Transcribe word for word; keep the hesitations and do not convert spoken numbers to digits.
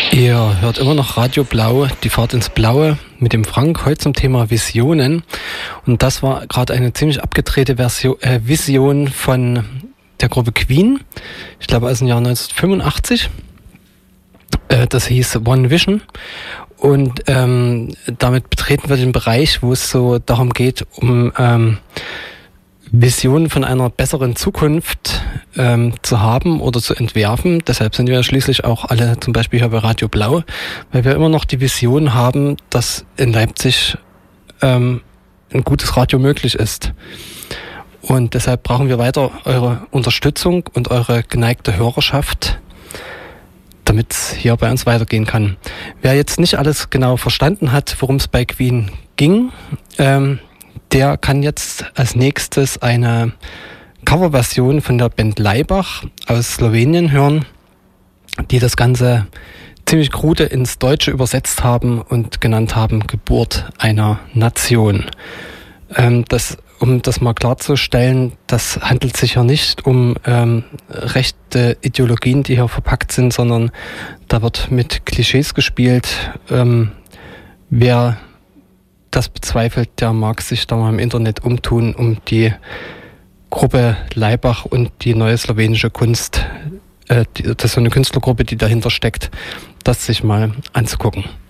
Ihr hört immer noch Radio Blau, die Fahrt ins Blaue mit dem Frank, heute zum Thema Visionen. Und das war gerade eine ziemlich abgedrehte Version, äh, Vision von der Gruppe Queen, ich glaube aus dem Jahr neunzehnhundertfünfundachtzig. Äh, das hieß One Vision. Und ähm, damit betreten wir den Bereich, wo es so darum geht, um ähm, Visionen von einer besseren Zukunft ähm, zu haben oder zu entwerfen. Deshalb sind wir schließlich auch alle zum Beispiel hier bei Radio Blau, weil wir immer noch die Vision haben, dass in Leipzig ähm, ein gutes Radio möglich ist. Und deshalb brauchen wir weiter eure Unterstützung und eure geneigte Hörerschaft, damit es hier bei uns weitergehen kann. Wer jetzt nicht alles genau verstanden hat, worum es bei Queen ging, ähm, der kann jetzt als nächstes eine Coverversion von der Band Laibach aus Slowenien hören, die das Ganze ziemlich krude ins Deutsche übersetzt haben und genannt haben Geburt einer Nation. Ähm, das, um das mal klarzustellen, das handelt sich ja nicht um ähm, rechte Ideologien, die hier verpackt sind, sondern da wird mit Klischees gespielt. Ähm, wer das bezweifelt, der mag sich da mal im Internet umtun, um die Gruppe Laibach und die neue slowenische Kunst, äh, die, das ist so eine Künstlergruppe, die dahinter steckt, das sich mal anzugucken.